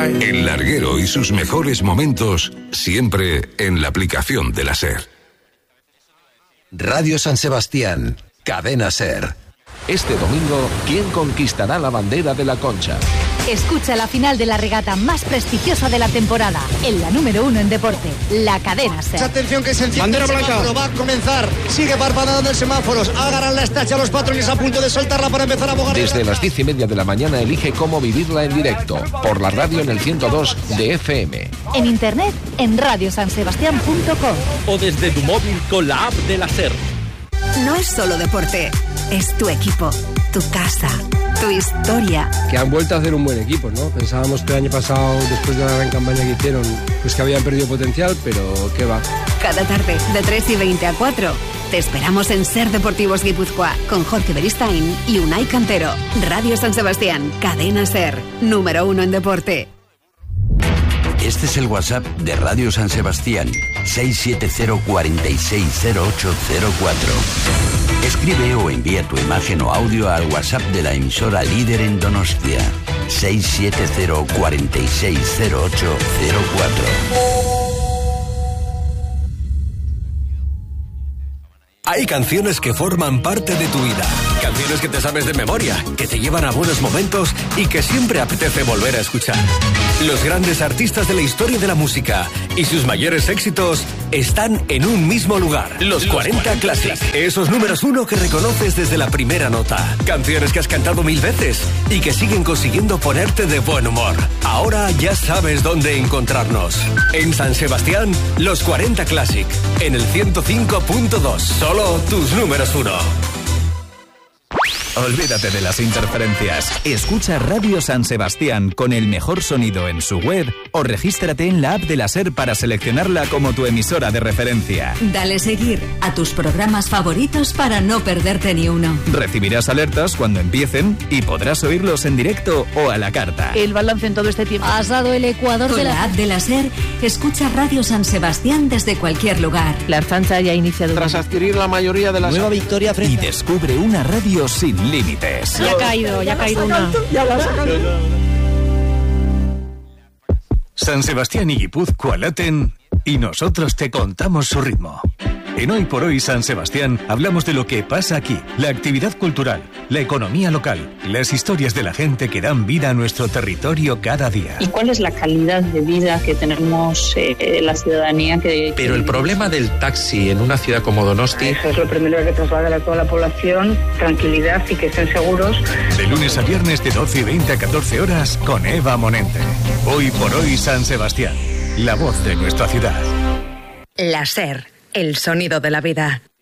El larguero y sus mejores momentos siempre en la aplicación de la SER. Radio San Sebastián, Cadena SER. Este domingo, ¿quién conquistará la bandera de la Concha? Escucha la final de la regata más prestigiosa de la temporada, en la número 1 en deporte, la Cadena SER. Atención que es el tiempo del semáforo, va a comenzar, sigue parpadeando el semáforo, agarran la estacha a los patrones a punto de soltarla para empezar a abogar. Desde las 10:30 de la mañana elige cómo vivirla en directo, por la radio en el 102 de FM. En internet, en radiosansebastian.com. O desde tu móvil con la app de la SER. No es solo deporte, es tu equipo, tu casa, tu historia. Que han vuelto a hacer un buen equipo, ¿no? Pensábamos que el año pasado, después de la gran campaña que hicieron, pues que habían perdido potencial, pero qué va. Cada tarde, de 3:20 a 4, te esperamos en SER Deportivos Guipúzcoa, con Jorge Beristain y Unai Cantero. Radio San Sebastián, Cadena SER, número 1 en deporte. Este es el WhatsApp de Radio San Sebastián, 670460804. Escribe o envía tu imagen o audio al WhatsApp de la emisora líder en Donostia, 670460804. Hay canciones que forman parte de tu vida. Canciones que te sabes de memoria, que te llevan a buenos momentos y que siempre apetece volver a escuchar. Los grandes artistas de la historia de la música y sus mayores éxitos están en un mismo lugar. Los 40 Classic. Esos números 1 que reconoces desde la primera nota. Canciones que has cantado 1000 veces y que siguen consiguiendo ponerte de buen humor. Ahora ya sabes dónde encontrarnos. En San Sebastián, los 40 Classic. En el 105.2. Solo tus números 1. Olvídate de las interferencias. Escucha Radio San Sebastián con el mejor sonido en su web o regístrate en la app de la SER para seleccionarla como tu emisora de referencia. Dale seguir a tus programas favoritos para no perderte ni uno. Recibirás alertas cuando empiecen y podrás oírlos en directo o a la carta. El balance en todo este tiempo. Has dado el Ecuador Con de la app de la SER, escucha Radio San Sebastián desde cualquier lugar. La Ertzaintza ya ha iniciado. Tras adquirir la mayoría de las... Nueva victoria frente. Y descubre una radio sin límites. Ya ha caído una. San Sebastián y Guipúzcoa laten y nosotros te contamos su ritmo. En Hoy por Hoy San Sebastián hablamos de lo que pasa aquí, la actividad cultural, la economía local, las historias de la gente que dan vida a nuestro territorio cada día. ¿Y cuál es la calidad de vida que tenemos la ciudadanía? Pero el problema del taxi en una ciudad como Donosti... Eso es lo primero que trasladar a toda la población, tranquilidad y que estén seguros. De lunes a viernes de 12:20 a 14 horas con Eva Monente. Hoy por Hoy San Sebastián, la voz de nuestra ciudad. La SER, el sonido de la vida.